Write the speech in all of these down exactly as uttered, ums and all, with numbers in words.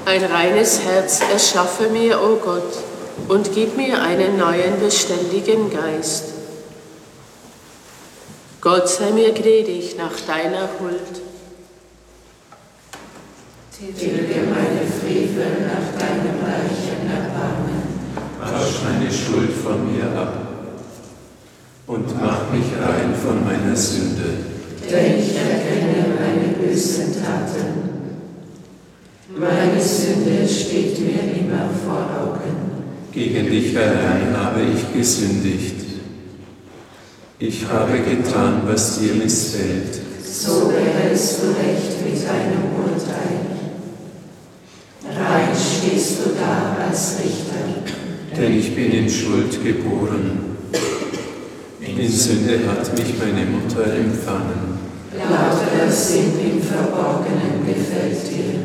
Ein reines Herz erschaffe mir, o Gott, und gib mir einen neuen, beständigen Geist. Gott sei mir gnädig nach deiner Huld. Tilge meine Frevel nach deinem reichen Erbarmen. Wasch meine Schuld von mir ab und mach mich rein von meiner Sünde. Denn ich erkenne meine bösen Taten. Meine Sünde steht mir immer vor Augen. Gegen dich allein habe ich gesündigt. Ich habe getan, was dir missfällt. So behältst du recht mit deinem Urteil. Rein stehst du da als Richter. Denn ich bin in Schuld geboren. In Sünde hat mich meine Mutter empfangen. Lauterer Sinn im Verborgenen gefällt dir.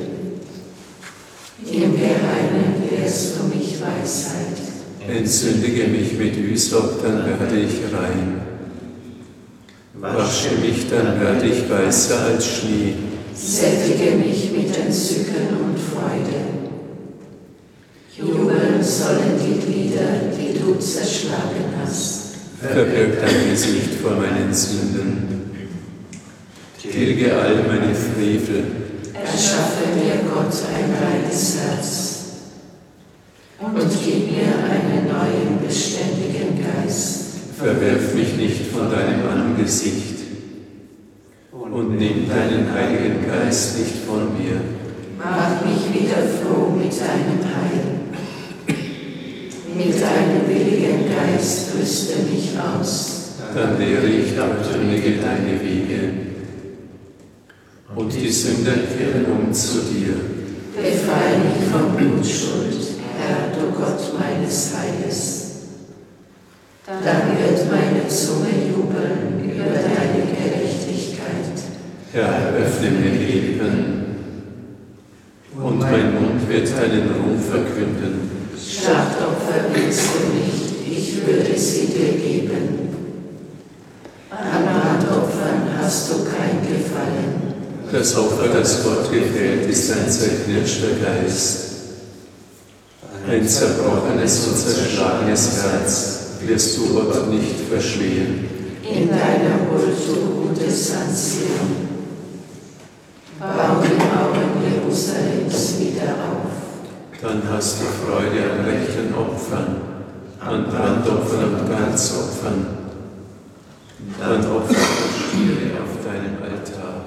Im Geheimen lehrst du mich Weisheit. Entsündige mich mit Üsop, dann werde ich rein. Wasche mich, dann werde ich weißer als Schnee. Sättige mich mit Entzücken und Freude. Jubeln sollen die Glieder, die du zerschlagen hast. Verbirg dein Gesicht vor meinen Sünden. Tilge all meine Frevel. Erschaffe mir, Gott, ein reines Herz. Und gib mir einen neuen, beständigen Geist. Verwerf mich nicht von deinem Angesicht und nimm deinen Heiligen Geist nicht von mir. Mach mich wieder froh mit deinem Heil. Mit deinem willigen Geist rüste mich aus. Dann lehre ich Abtrünnige deine Wege und die Sünder kehren um zu dir. Befreie mich von Blutschuld, Herr, du Gott meines Heiles. Dann wird meine Zunge jubeln über deine Gerechtigkeit. Herr, öffne mir die Lippen, und mein Mund wird deinen Ruhm verkünden. Schlachtopfer willst du nicht, ich würde sie dir geben. An Brandopfern hast du kein Gefallen. Das Opfer, das Gott gefällt, ist ein zerknirschter Geist. Ein zerbrochenes und zerschlagenes Herz wirst du Gott nicht verschmähen. In deiner Huld, du Gutes an Zion. Bau die Mauern Jerusalems wieder auf. Dann hast du Freude an rechten Opfern, an Brandopfern und Ganzopfern. Dann opfer Stiere auf deinem Altar.